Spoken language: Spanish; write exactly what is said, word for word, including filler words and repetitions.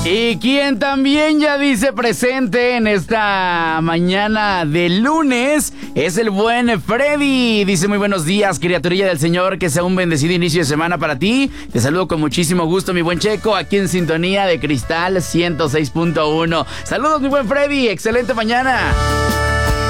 Y quien también ya dice presente en esta mañana de lunes es el buen Freddy. Dice: muy buenos días, criaturilla del Señor, que sea un bendecido inicio de semana para ti. Te saludo con muchísimo gusto, mi buen Checo, aquí en sintonía de Cristal ciento seis punto uno. Saludos, mi buen Freddy, excelente mañana.